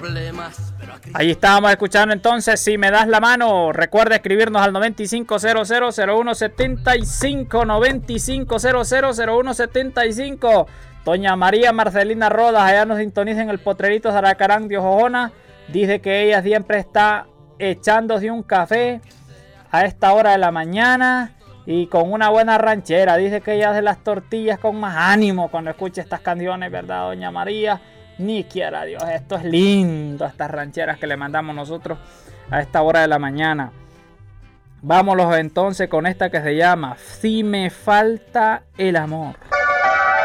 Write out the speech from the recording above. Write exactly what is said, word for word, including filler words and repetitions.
Ahí estábamos escuchando entonces Si me das la mano. Recuerda escribirnos al noventa y cinco cero cero cero uno setenta y cinco, noventa y cinco cero cero cero uno setenta y cinco. Doña María Marcelina Rodas, allá nos sintoniza en el Potrerito Zaracarán de Ojojona. Dice que ella siempre está echándose un café a esta hora de la mañana y con una buena ranchera. Dice que ella hace las tortillas con más ánimo cuando escucha estas canciones, ¿verdad, doña María? Ni quiera Dios, esto es lindo, estas rancheras que le mandamos nosotros a esta hora de la mañana. Vámonos entonces con esta que se llama Si me falta el amor.